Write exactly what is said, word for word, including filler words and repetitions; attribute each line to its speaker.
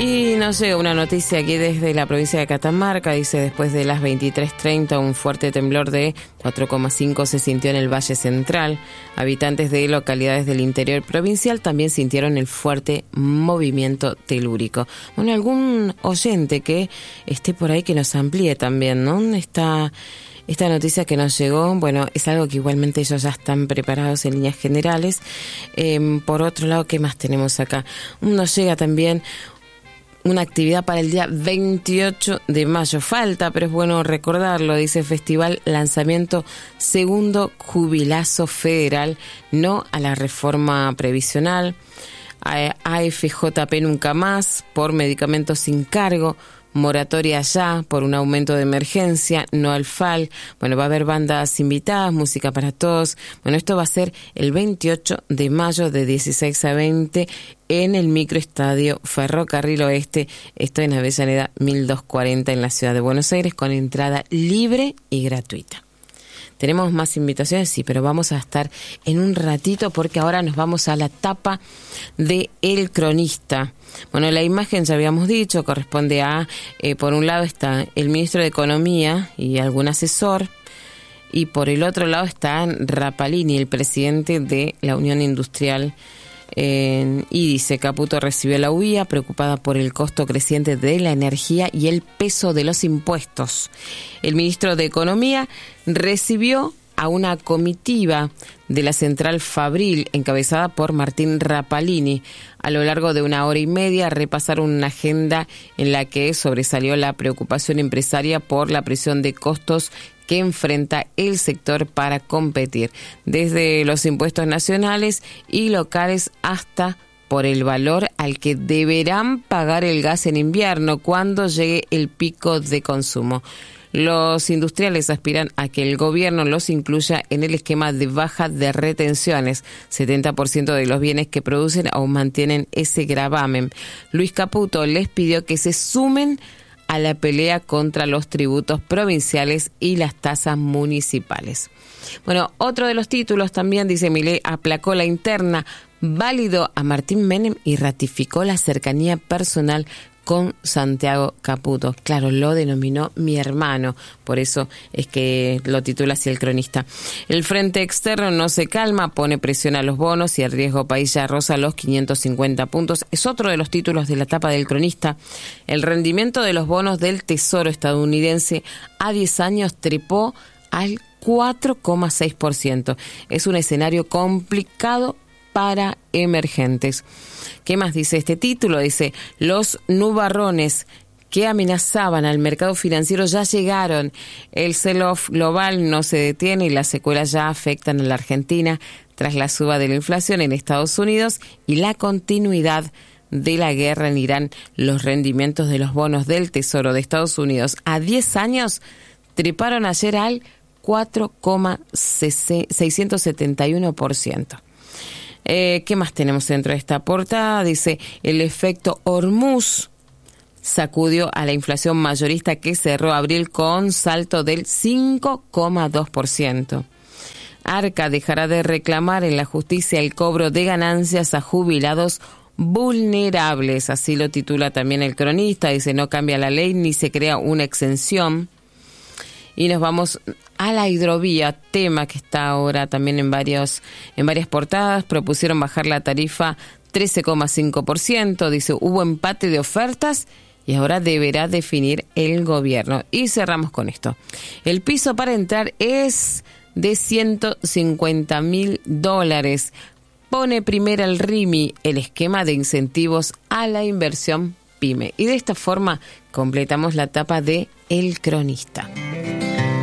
Speaker 1: Y nos llega una noticia aquí desde la provincia de Catamarca. Dice, después de las veintitrés treinta, un fuerte temblor de cuatro coma cinco se sintió en el Valle Central. Habitantes de localidades del interior provincial también sintieron el fuerte movimiento telúrico. Bueno, algún oyente que esté por ahí que nos amplíe también, ¿no? Esta, esta noticia que nos llegó, bueno, es algo que igualmente ellos ya están preparados en líneas generales. Eh, por otro lado, ¿qué más tenemos acá? Nos llega también una actividad para el día veintiocho de mayo. Falta, pero es bueno recordarlo. Dice Festival Lanzamiento Segundo Jubilazo Federal, no a la reforma previsional. A F J P Nunca Más, por medicamentos sin cargo. Moratoria ya, por un aumento de emergencia, no al F A L. Bueno, va a haber bandas invitadas, música para todos. Bueno, esto va a ser el veintiocho de mayo de dieciséis a veinte en el microestadio Ferrocarril Oeste. Esto en Avellaneda mil doscientos cuarenta en la ciudad de Buenos Aires, con entrada libre y gratuita. ¿Tenemos más invitaciones? Sí, pero vamos a estar en un ratito porque ahora nos vamos a la tapa de El Cronista. Bueno, la imagen ya habíamos dicho, corresponde a, eh, por un lado está el ministro de Economía y algún asesor, y por el otro lado está Rapalini, el presidente de la Unión Industrial. Eh, y dice, Caputo recibió la U I A preocupada por el costo creciente de la energía y el peso de los impuestos. El ministro de Economía recibió a una comitiva de la Central Fabril encabezada por Martín Rapalini. A lo largo de una hora y media repasaron una agenda en la que sobresalió la preocupación empresaria por la presión de costos que enfrenta el sector para competir, desde los impuestos nacionales y locales hasta por el valor al que deberán pagar el gas en invierno cuando llegue el pico de consumo. Los industriales aspiran a que el gobierno los incluya en el esquema de baja de retenciones. setenta por ciento de los bienes que producen aún mantienen ese gravamen. Luis Caputo les pidió que se sumen a la pelea contra los tributos provinciales y las tasas municipales. Bueno, otro de los títulos también dice, Milei aplacó la interna, validó a Martín Menem y ratificó la cercanía personal con Santiago Caputo. Claro, lo denominó mi hermano, por eso es que lo titula así El Cronista. El frente externo no se calma, pone presión a los bonos y el riesgo país ya roza los quinientos cincuenta puntos. Es otro de los títulos de la tapa del Cronista. El rendimiento de los bonos del Tesoro estadounidense a diez años trepó al cuatro coma seis por ciento. Es un escenario complicado para emergentes. ¿Qué más dice este título? Dice, los nubarrones que amenazaban al mercado financiero ya llegaron. El sell-off global no se detiene y las secuelas ya afectan a la Argentina tras la suba de la inflación en Estados Unidos y la continuidad de la guerra en Irán. Los rendimientos de los bonos del Tesoro de Estados Unidos a diez años treparon ayer al cuatro coma seiscientos setenta y uno por ciento. Eh, ¿Qué más tenemos dentro de esta portada? Dice, el efecto Hormuz sacudió a la inflación mayorista que cerró abril con salto del cinco coma dos por ciento. Arca dejará de reclamar en la justicia el cobro de ganancias a jubilados vulnerables. Así lo titula también El Cronista. Dice, no cambia la ley ni se crea una exención. Y nos vamos a la hidrovía, tema que está ahora también en varios en varias portadas. Propusieron bajar la tarifa trece coma cinco por ciento. Dice, hubo empate de ofertas y ahora deberá definir el gobierno. Y cerramos con esto. El piso para entrar es de ciento cincuenta mil dólares. Pone primero el R I M I, el esquema de incentivos a la inversión pyme. Y de esta forma completamos la etapa de El Cronista.